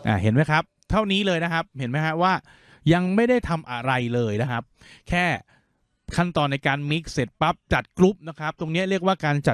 เห็นไหมครับเท่านี้เลยนะครับเห็นไหมฮะว่ายังไม่ได้ทำอะไรเลยนะครับแค่ขั้นตอนในการมิกซ์เสร็จปั๊บจัดกรุ๊ปนะครับตรงนี้เรียกว่าการจัด